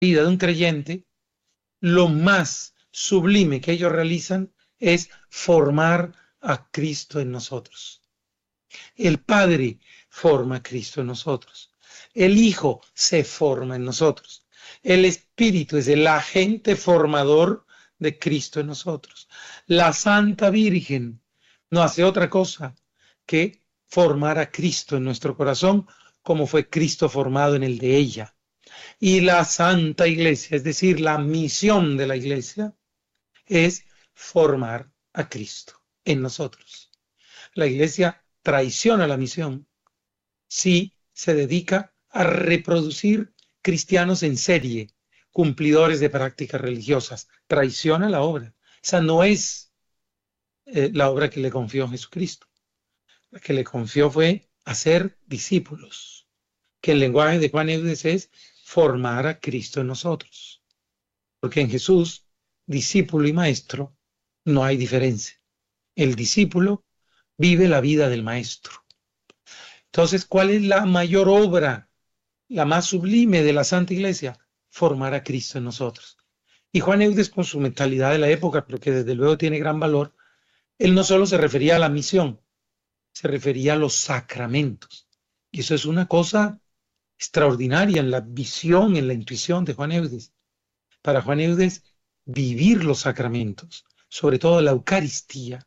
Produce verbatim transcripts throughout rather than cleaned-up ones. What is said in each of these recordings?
vida de un creyente, lo más sublime que ellos realizan es formar a Cristo en nosotros. El Padre forma a Cristo en nosotros. El Hijo se forma en nosotros. El Espíritu es el agente formador de Cristo en nosotros. La Santa Virgen no hace otra cosa que formar a Cristo en nuestro corazón, como fue Cristo formado en el de ella. Y la Santa Iglesia, es decir, la misión de la Iglesia, es formar a Cristo en nosotros. La Iglesia traiciona la misión si se dedica a reproducir cristianos en serie, cumplidores de prácticas religiosas. Traiciona la obra. Esa no es eh, la obra que le confió Jesucristo. La que le confió fue hacer discípulos, que el lenguaje de Juan Eudes es formar a Cristo en nosotros. Porque en Jesús, discípulo y maestro, no hay diferencia. El discípulo vive la vida del maestro. Entonces, ¿cuál es la mayor obra, la más sublime de la Santa Iglesia? Formar a Cristo en nosotros. Y Juan Eudes, con su mentalidad de la época, pero que desde luego tiene gran valor, él no solo se refería a la misión, se refería a los sacramentos. Y eso es una cosa extraordinaria en la visión, en la intuición de Juan Eudes. Para Juan Eudes, vivir los sacramentos, sobre todo la Eucaristía,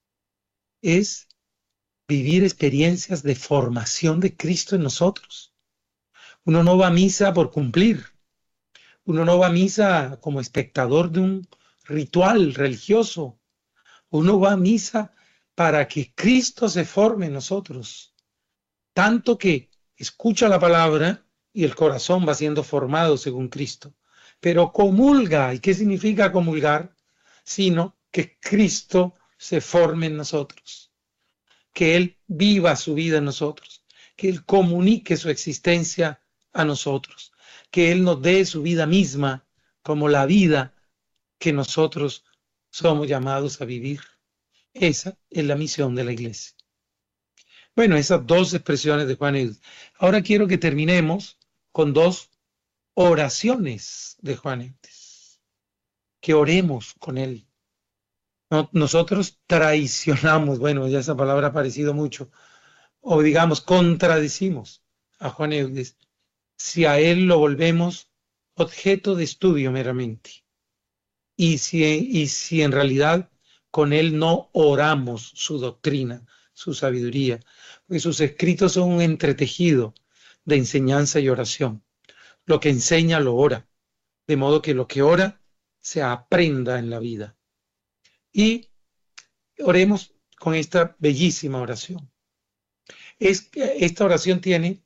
es vivir experiencias de formación de Cristo en nosotros. Uno no va a misa por cumplir. Uno no va a misa como espectador de un ritual religioso. Uno va a misa para que Cristo se forme en nosotros. Tanto que escucha la palabra y el corazón va siendo formado según Cristo. Pero comulga. ¿Y qué significa comulgar? Sino que Cristo se forme en nosotros. Que Él viva su vida en nosotros. Que Él comunique su existencia a nosotros. Que Él nos dé su vida misma como la vida que nosotros somos llamados a vivir. Esa es la misión de la Iglesia. Bueno, esas dos expresiones de Juan Eudes. Ahora quiero que terminemos con dos oraciones de Juan Eudes. Que oremos con él. No, nosotros traicionamos, bueno, ya esa palabra ha aparecido mucho, o digamos, contradecimos a Juan Eudes si a él lo volvemos objeto de estudio meramente. Y si, y si en realidad con él no oramos su doctrina, su sabiduría, porque sus escritos son un entretejido de enseñanza y oración. Lo que enseña lo ora, de modo que lo que ora se aprenda en la vida. Y oremos con esta bellísima oración. Es, esta oración tiene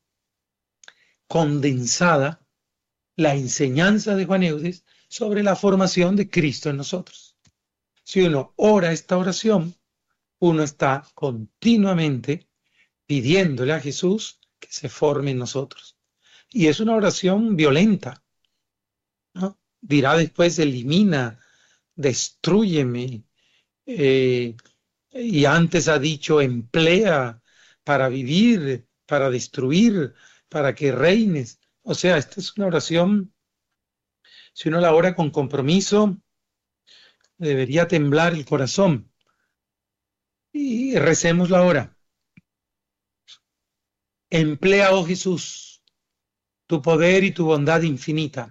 condensada la enseñanza de Juan Eudes sobre la formación de Cristo en nosotros. Si uno ora esta oración, uno está continuamente pidiéndole a Jesús que se forme en nosotros. Y es una oración violenta, ¿no? Dirá después, elimina, destrúyeme, eh, y antes ha dicho, emplea para vivir, para destruir, para que reines. O sea, esta es una oración, si uno la ora con compromiso, debería temblar el corazón. Y recemos la hora. Emplea, oh Jesús, tu poder y tu bondad infinita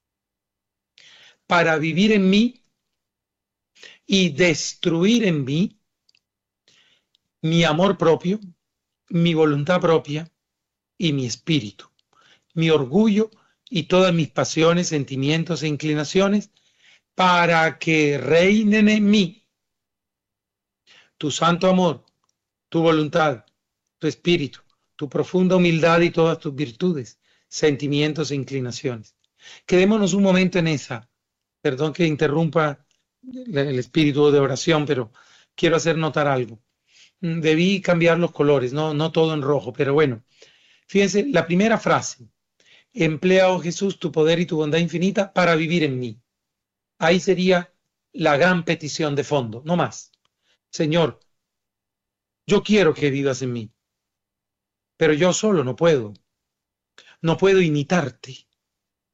para vivir en mí y destruir en mí mi amor propio, mi voluntad propia y mi espíritu, mi orgullo y todas mis pasiones, sentimientos e inclinaciones, para que reinen en mí tu santo amor, tu voluntad, tu espíritu, tu profunda humildad y todas tus virtudes, sentimientos e inclinaciones. Quedémonos un momento en esa. Perdón que interrumpa el espíritu de oración, pero quiero hacer notar algo. Debí cambiar los colores, no, no todo en rojo, pero bueno. Fíjense, la primera frase, emplea, oh Jesús, tu poder y tu bondad infinita para vivir en mí. Ahí sería la gran petición de fondo, no más. Señor, yo quiero que vivas en mí, pero yo solo no puedo. No puedo imitarte.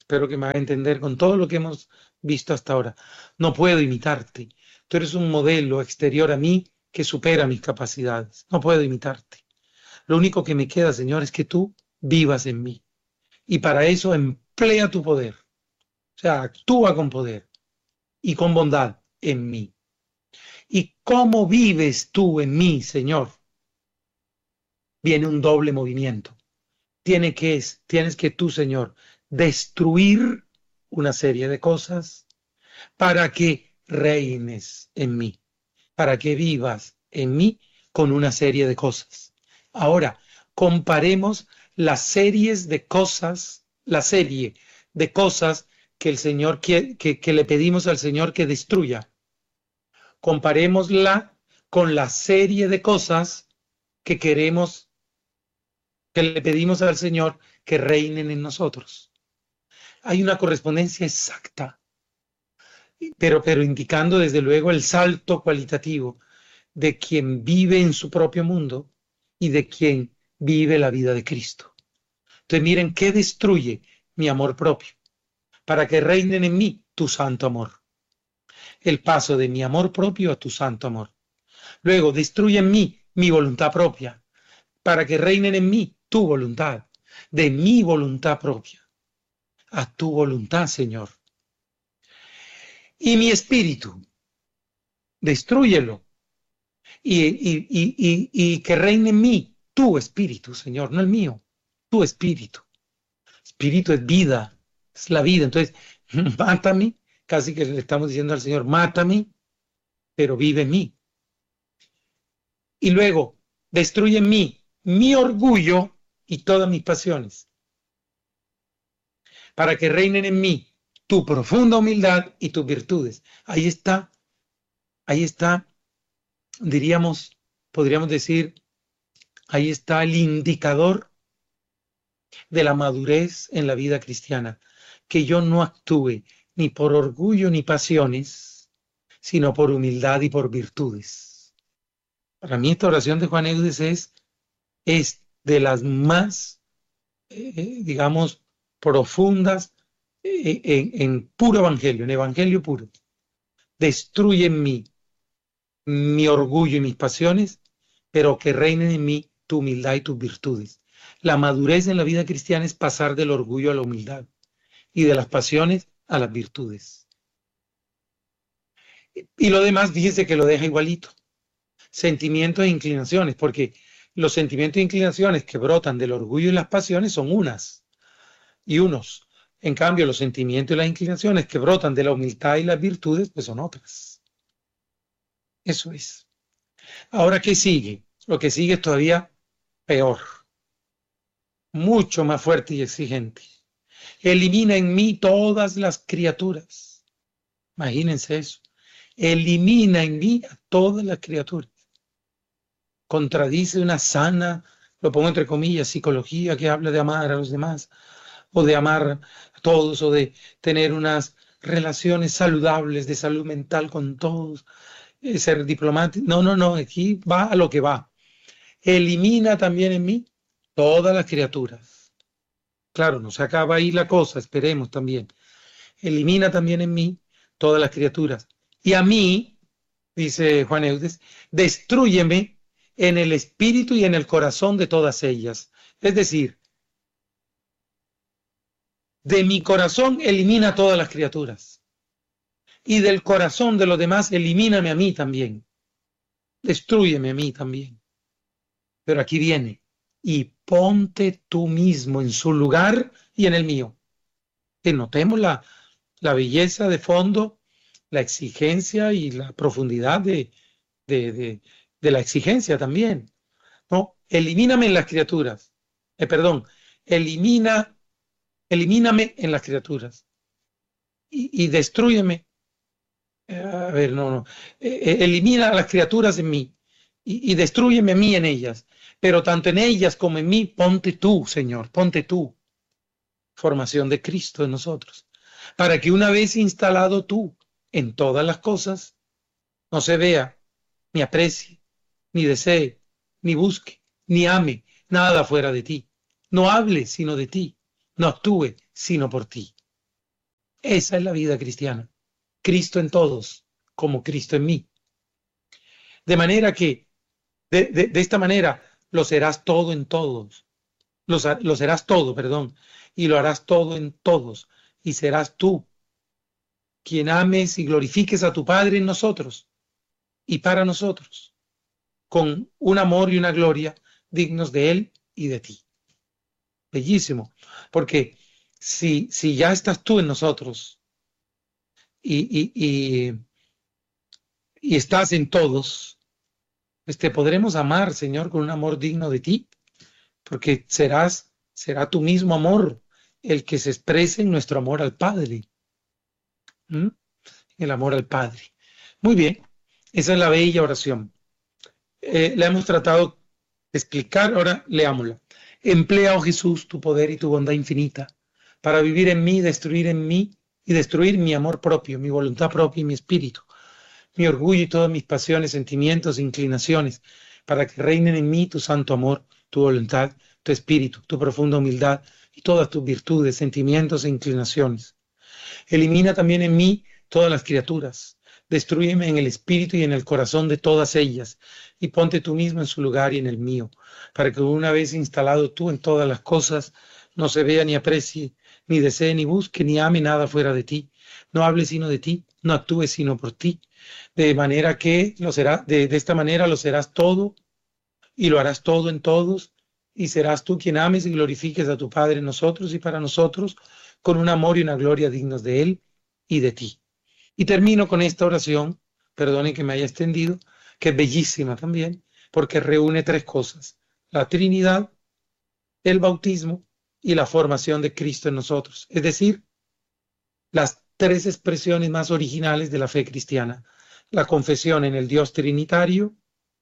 Espero que me haga entender con todo lo que hemos visto hasta ahora. No puedo imitarte. Tú eres un modelo exterior a mí que supera mis capacidades. No puedo imitarte. Lo único que me queda, Señor, es que tú vivas en mí. Y para eso emplea tu poder. O sea, actúa con poder y con bondad en mí. ¿Y cómo vives tú en mí, Señor? Viene un doble movimiento. Tiene que, tienes que tú, Señor, destruir una serie de cosas para que reines en mí, para que vivas en mí con una serie de cosas. Ahora, comparemos las series de cosas, la serie de cosas que el Señor que, que, que le pedimos al Señor que destruya. Comparémosla con la serie de cosas que queremos, que le pedimos al Señor que reinen en nosotros. Hay una correspondencia exacta, pero, pero indicando desde luego el salto cualitativo de quien vive en su propio mundo y de quien vive la vida de Cristo. Entonces miren qué destruye mi amor propio, para que reinen en mí tu santo amor. El paso de mi amor propio a tu santo amor. Luego destruye en mí mi voluntad propia, para que reinen en mí tu voluntad, de mi voluntad propia a tu voluntad, Señor. Y mi espíritu, destrúyelo y, y, y, y, y que reine en mí tu espíritu, Señor, no el mío, tu espíritu. Espíritu es vida, es la vida. Entonces, mátame, casi que le estamos diciendo al Señor, mátame, pero vive en mí. Y luego, destruye en mí mi orgullo y todas mis pasiones, para que reinen en mí tu profunda humildad y tus virtudes. Ahí está, ahí está, diríamos, podríamos decir, ahí está el indicador de la madurez en la vida cristiana, que yo no actúe ni por orgullo ni pasiones, sino por humildad y por virtudes. Para mí esta oración de Juan Eudes es, es de las más, eh, digamos, profundas eh, en, en puro evangelio, en evangelio puro. Destruye en mí mi orgullo y mis pasiones, pero que reinen en mí tu humildad y tus virtudes. La madurez en la vida cristiana es pasar del orgullo a la humildad y de las pasiones a las virtudes. Y lo demás, fíjese que lo deja igualito. Sentimientos e inclinaciones, porque los sentimientos e inclinaciones que brotan del orgullo y las pasiones son unas y unos. En cambio, los sentimientos y las inclinaciones que brotan de la humildad y las virtudes, pues son otras. Eso es. Ahora, ¿qué sigue? Lo que sigue es todavía peor, mucho más fuerte y exigente. Elimina en mí todas las criaturas. Imagínense eso. Elimina en mí a todas las criaturas. Contradice una sana, lo pongo entre comillas, psicología que habla de amar a los demás, o de amar a todos, o de tener unas relaciones saludables de salud mental con todos, eh, ser diplomático. No, no, no, aquí va a lo que va. Elimina también en mí todas las criaturas. Claro, no se acaba ahí la cosa, esperemos también. Elimina también en mí todas las criaturas. Y a mí, dice Juan Eudes, destrúyeme en el espíritu y en el corazón de todas ellas. Es decir, de mi corazón elimina todas las criaturas. Y del corazón de los demás elimíname a mí también. Destrúyeme a mí también. Pero aquí viene, y ponte tú mismo en su lugar y en el mío. Que notemos la, la belleza de fondo, la exigencia y la profundidad de, de, de, de la exigencia también. No, elimíname en las criaturas. Eh, perdón, elimina, elimíname en las criaturas. Y, y destrúyeme. Eh, a ver, no, no. Eh, eh, elimina a las criaturas en mí y, y destrúyeme a mí en ellas. Pero tanto en ellas como en mí, ponte tú, Señor, ponte tú. Formación de Cristo en nosotros. Para que una vez instalado tú en todas las cosas, no se vea, ni aprecie, ni desee, ni busque, ni ame nada fuera de ti. No hable sino de ti, no actúe sino por ti. Esa es la vida cristiana. Cristo en todos, como Cristo en mí. De manera que, de, de, de esta manera, lo serás todo en todos. Lo, lo serás todo, perdón. Y lo harás todo en todos. Y serás tú quien ames y glorifiques a tu Padre en nosotros y para nosotros, con un amor y una gloria dignos de Él y de ti. Bellísimo, porque si, si ya estás tú en nosotros y, y, y, y estás en todos, pues te podremos amar, Señor, con un amor digno de ti, porque serás, será tu mismo amor el que se exprese en nuestro amor al Padre. ¿Mm? El amor al Padre. Muy bien, esa es la bella oración. Eh, la hemos tratado de explicar, ahora leámosla. Emplea, oh Jesús, tu poder y tu bondad infinita para vivir en mí, destruir en mí y destruir mi amor propio, mi voluntad propia y mi espíritu, mi orgullo y todas mis pasiones, sentimientos e inclinaciones, para que reinen en mí tu santo amor, tu voluntad, tu espíritu, tu profunda humildad y todas tus virtudes, sentimientos e inclinaciones. Elimina también en mí todas las criaturas. Destrúyeme en el espíritu y en el corazón de todas ellas, y ponte tú mismo en su lugar y en el mío, para que una vez instalado tú en todas las cosas, no se vea ni aprecie, ni desee, ni busque, ni ame nada fuera de ti. No hable sino de ti, no actúe sino por ti. De manera que lo será, de, de esta manera lo serás todo, y lo harás todo en todos, y serás tú quien ames y glorifiques a tu Padre en nosotros y para nosotros, con un amor y una gloria dignos de Él y de ti. Y termino con esta oración, perdonen que me haya extendido, que es bellísima también, porque reúne tres cosas: la Trinidad, el bautismo y la formación de Cristo en nosotros. Es decir, las tres expresiones más originales de la fe cristiana: la confesión en el Dios trinitario,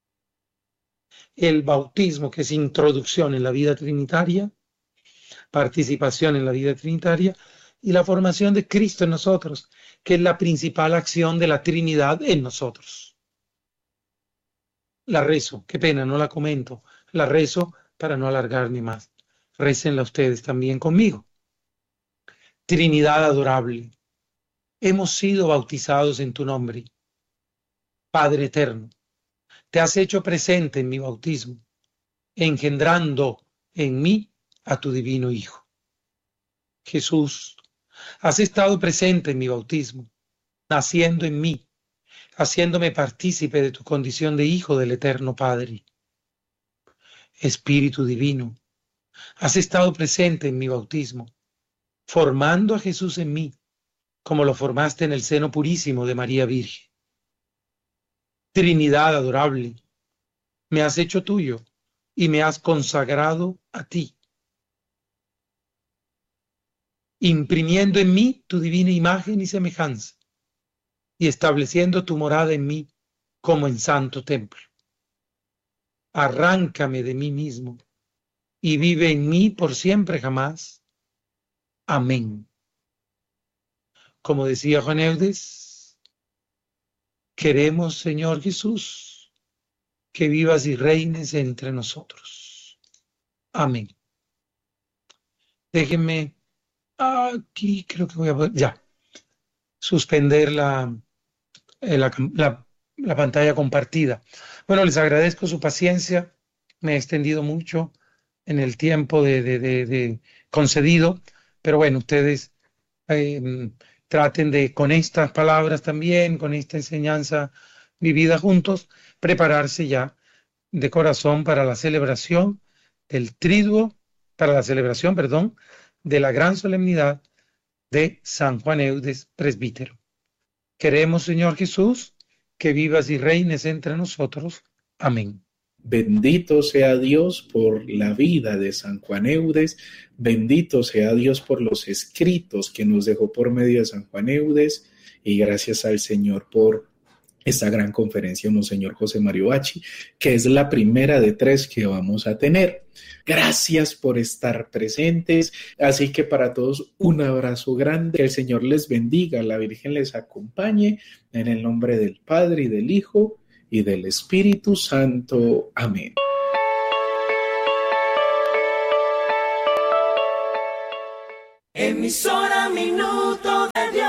el bautismo, que es introducción en la vida trinitaria, participación en la vida trinitaria, y la formación de Cristo en nosotros, que es la principal acción de la Trinidad en nosotros. La rezo, qué pena, no la comento, la rezo para no alargarme más. Récenla ustedes también conmigo. Trinidad adorable, hemos sido bautizados en tu nombre. Padre eterno, te has hecho presente en mi bautismo, engendrando en mí a tu divino Hijo. Jesús, has estado presente en mi bautismo, naciendo en mí, haciéndome partícipe de tu condición de hijo del eterno Padre. Espíritu divino, has estado presente en mi bautismo, formando a Jesús en mí, como lo formaste en el seno purísimo de María Virgen. Trinidad adorable, me has hecho tuyo y me has consagrado a ti, imprimiendo en mí tu divina imagen y semejanza, y estableciendo tu morada en mí como en santo templo. Arráncame de mí mismo y vive en mí por siempre jamás. Amén. Como decía Juan Eudes, queremos, Señor Jesús, que vivas y reines entre nosotros. Amén. Déjenme aquí, creo que voy a poder, ya, suspender la, la, la, la pantalla compartida. Bueno, les agradezco su paciencia. Me he extendido mucho en el tiempo de, de, de, de concedido, pero bueno, ustedes eh, traten de, con estas palabras también, con esta enseñanza vivida juntos, prepararse ya de corazón para la celebración del triduo, para la celebración, perdón, de la gran solemnidad de San Juan Eudes, presbítero. Queremos, Señor Jesús, que vivas y reines entre nosotros. Amén. Bendito sea Dios por la vida de San Juan Eudes, bendito sea Dios por los escritos que nos dejó por medio de San Juan Eudes, y gracias al Señor por esta gran conferencia, Monseñor José Mario Bacci, que es la primera de tres que vamos a tener. Gracias por estar presentes, así que para todos un abrazo grande, que el Señor les bendiga, la Virgen les acompañe, en el nombre del Padre y del Hijo y del Espíritu Santo. Amén. Emisora Minuto de Dios.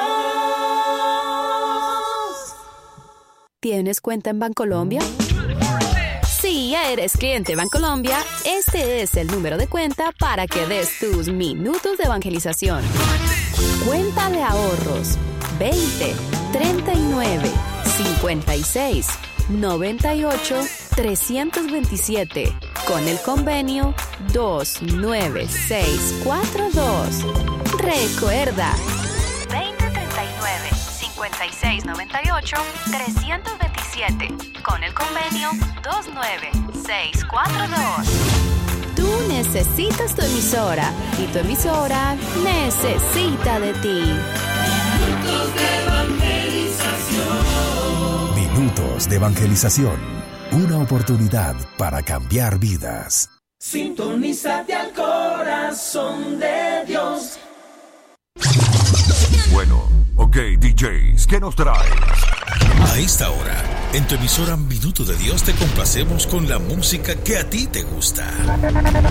¿Tienes cuenta en Bancolombia? Si eres cliente Bancolombia, este es el número de cuenta para que des tus minutos de evangelización. Cuenta de ahorros veinte, treinta y nueve, cincuenta y seis, noventa y ocho, trescientos veintisiete con el convenio dos nueve seis cuatro dos. Recuerda, veinte, treinta y nueve, cincuenta y seis, noventa y ocho, trescientos veintisiete con el convenio dos nueve seis cuatro dos. Tú necesitas tu emisora y tu emisora necesita de ti. Minutos de evangelización. Minutos de evangelización. Una oportunidad para cambiar vidas. Sintonízate al corazón de Dios. Bueno, ok, D Js, ¿qué nos traes? A esta hora, en tu emisora Minuto de Dios te complacemos con la música que a ti te gusta.